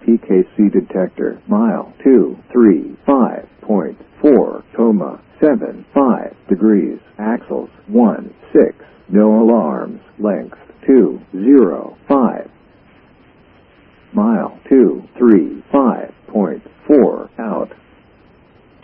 PKC detector. Mile 235.4, 75 degrees. Axles 16. No alarms. Length 205. Mile 235.4.